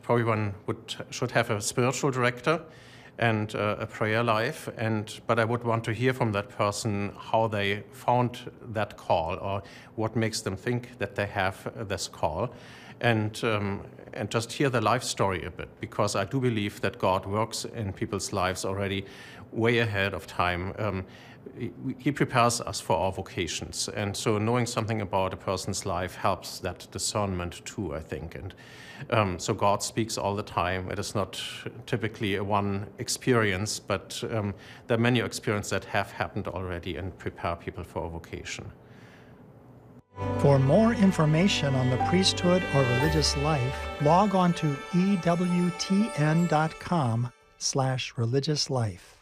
probably one should have a spiritual director and a prayer life, but I would want to hear from that person how they found that call or what makes them think that they have this call, and just hear the life story a bit, because I do believe that God works in people's lives already way ahead of time. He prepares us for our vocations, and so knowing something about a person's life helps that discernment too, I think. And so God speaks all the time. It is not typically a one experience, but there are many experiences that have happened already and prepare people for a vocation. For more information on the priesthood or religious life, log on to EWTN.com/religiouslife.